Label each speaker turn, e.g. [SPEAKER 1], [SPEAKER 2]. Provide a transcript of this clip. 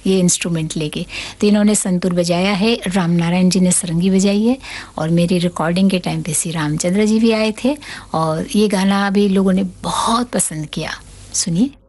[SPEAKER 1] ये इंस्ट्रूमेंट लेके। तो इन्होंने संतूर बजाया है, राम नारायण जी ने सरंगी बजाई है, और मेरी रिकॉर्डिंग के टाइम पे श्री रामचंद्र जी भी आए थे। और ये गाना भी लोगों ने बहुत पसंद किया। सुनिए।